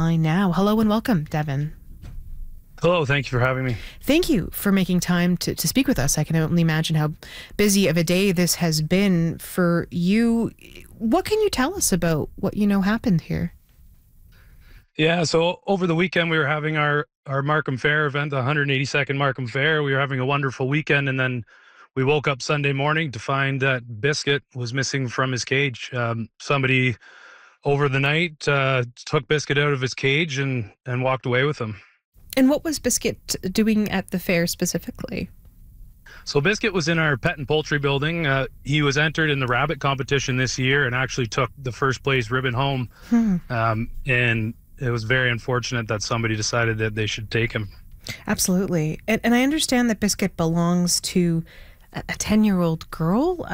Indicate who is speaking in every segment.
Speaker 1: line now. Hello and welcome, Devin.
Speaker 2: Hello, thank you for having me.
Speaker 1: Thank you for making time to speak with us. I can only imagine how busy of a day this has been for you. What can you tell us about what you know happened here?
Speaker 2: Yeah, so over the weekend we were having our Markham Fair event, the 182nd Markham Fair. We were having a wonderful weekend, and then we woke up Sunday morning to find that Biscuit was missing from his cage. Somebody over the night took Biscuit out of his cage and walked away with him.
Speaker 1: And what was Biscuit doing at the fair specifically?
Speaker 2: So Biscuit was in our pet and poultry building. He was entered in the rabbit competition this year and actually took the first place ribbon home. And it was very unfortunate that somebody decided that they should take him.
Speaker 1: Absolutely. And I understand that Biscuit belongs to a 10-year-old girl.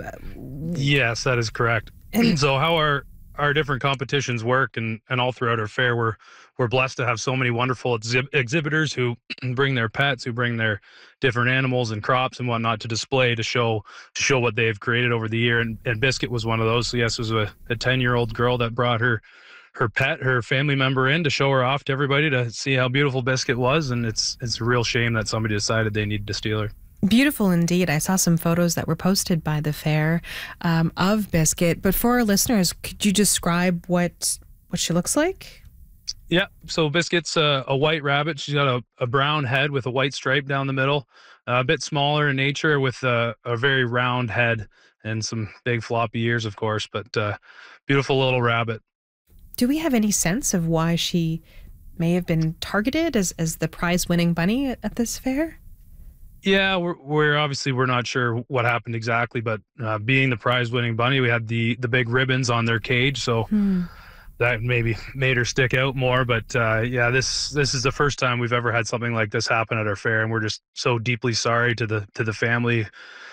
Speaker 2: Yes, that is correct. And so how our different competitions work and all throughout our fair, we're blessed to have so many wonderful exhibitors who bring their pets, who bring their different animals and crops and whatnot to display to show what they've created over the year. And Biscuit was one of those. So yes, it was a 10-year-old girl that brought her pet, her family member in to show her off to everybody to see how beautiful Biscuit was. And it's a real shame that somebody decided they needed to steal her.
Speaker 1: Beautiful indeed. I saw some photos that were posted by the fair of Biscuit. But for our listeners, could you describe what she looks like?
Speaker 2: Yeah. So Biscuit's a white rabbit. She's got a brown head with a white stripe down the middle, a bit smaller in nature with a very round head and some big floppy ears, of course, but beautiful little rabbit.
Speaker 1: Do we have any sense of why she may have been targeted as the prize-winning bunny at this fair?
Speaker 2: Yeah, we're not sure what happened exactly, but being the prize-winning bunny, we had the big ribbons on their cage, so that maybe made her stick out more. But yeah, this is the first time we've ever had something like this happen at our fair, and we're just so deeply sorry to the family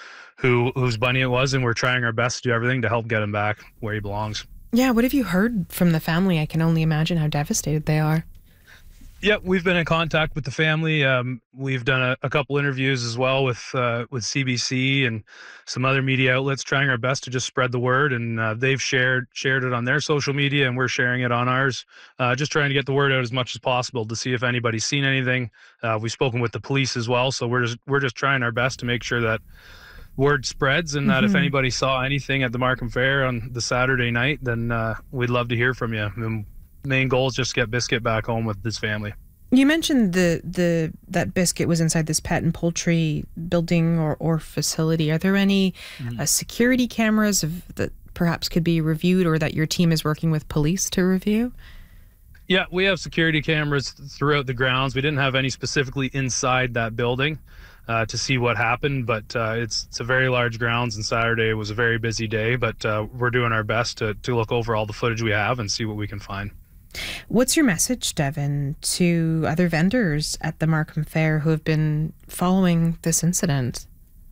Speaker 2: whose bunny it was, and we're trying our best to do everything to help get him back where he belongs.
Speaker 1: Yeah, what have you heard from the family? I can only imagine how devastated they are.
Speaker 2: Yeah, we've been in contact with the family. We've done a couple interviews as well with CBC and some other media outlets, trying our best to just spread the word. And they've shared it on their social media, and we're sharing it on ours. Just trying to get the word out as much as possible to see if anybody's seen anything. We've spoken with the police as well, so we're just trying our best to make sure that word spreads, and that if anybody saw anything at the Markham Fair on the Saturday night, then we'd love to hear from you. And main goal is just get Biscuit back home with his family.
Speaker 1: You mentioned that Biscuit was inside this pet and poultry building or facility. Are there any security cameras that perhaps could be reviewed, or that your team is working with police to review?
Speaker 2: Yeah, we have security cameras throughout the grounds. We didn't have any specifically inside that building to see what happened, but it's a very large grounds, and Saturday was a very busy day, but we're doing our best to look over all the footage we have and see what we can find.
Speaker 1: What's your message, Devin, to other vendors at the Markham Fair who have been following this incident?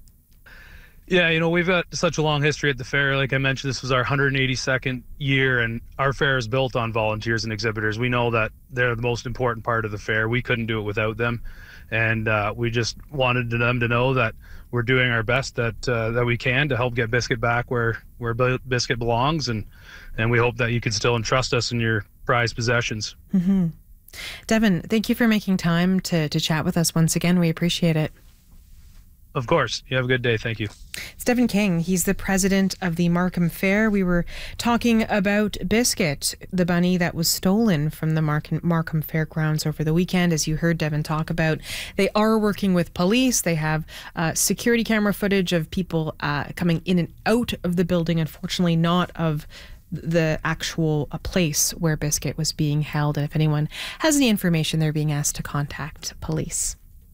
Speaker 2: Yeah, we've got such a long history at the fair. Like I mentioned, this was our 182nd year, and our fair is built on volunteers and exhibitors. We know that they're the most important part of the fair. We couldn't do it without them, and we just wanted them to know that we're doing our best that we can to help get Biscuit back where Biscuit belongs, and we hope that you can still entrust us in your prized possessions.
Speaker 1: Devin, thank you for making time to chat with us once again. We appreciate it.
Speaker 2: Of course. You have a good day. Thank you.
Speaker 1: It's Devin King. He's the president of the Markham Fair. We were talking about Biscuit, the bunny that was stolen from the Markham Fairgrounds over the weekend. As you heard Devin talk about, they are working with police. They have security camera footage of people coming in and out of the building, unfortunately not of the actual place where Biscuit was being held. And if anyone has any information, they're being asked to contact police.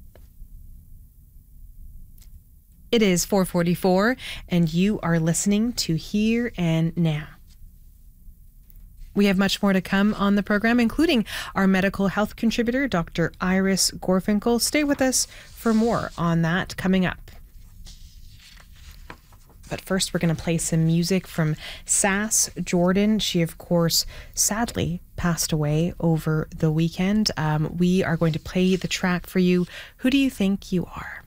Speaker 1: It is 4:44, and you are listening to Here and Now. We have much more to come on the program, including our medical health contributor, Dr. Iris Gorfinkel. Stay with us for more on that coming up. But first, we're going to play some music from Sass Jordan. She, of course, sadly passed away over the weekend. We are going to play the track for you, Who Do You Think You Are?